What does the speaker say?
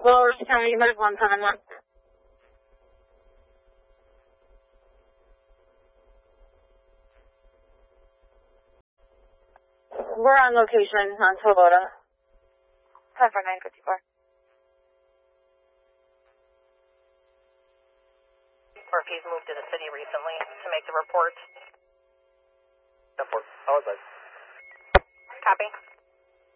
Orange County, Med 171. We're on location on Toyota. 104954. Murphy's moved to the city recently to make the report. 10-4. How was that? Copy.